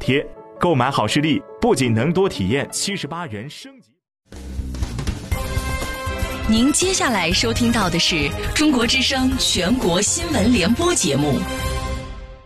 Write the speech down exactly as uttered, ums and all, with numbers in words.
贴。购买好视力不仅能多体验七十八元升级。 您接下来收听到的是中国之声全国新闻联播节目。